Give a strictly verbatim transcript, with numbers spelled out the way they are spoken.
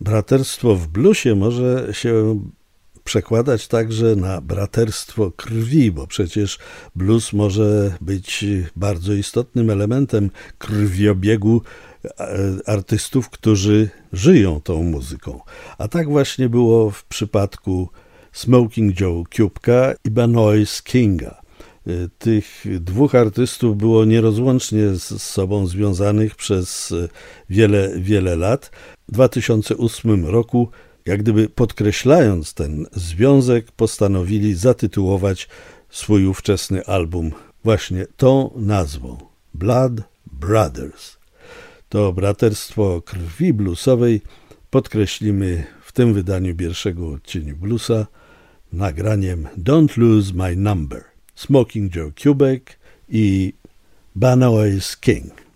braterstwo w bluesie może się przekładać także na braterstwo krwi, bo przecież blues może być bardzo istotnym elementem krwiobiegu artystów, którzy żyją tą muzyką. A tak właśnie było w przypadku Smoking Joe Kubka i Banois Kinga. Tych dwóch artystów było nierozłącznie z sobą związanych przez wiele, wiele lat. W dwa tysiące ósmym roku, jak gdyby podkreślając ten związek, postanowili zatytułować swój ówczesny album właśnie tą nazwą Blood Brothers. To braterstwo krwi bluesowej podkreślimy w tym wydaniu pierwszego odcieniu bluesa nagraniem Don't Lose My Number. Smoking Joe Kubek i Banois King.